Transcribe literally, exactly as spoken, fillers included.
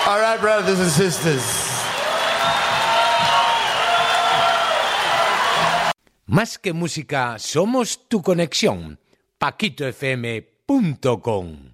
All right, brothers and sisters. Más que música, somos tu conexión. paquito f m punto com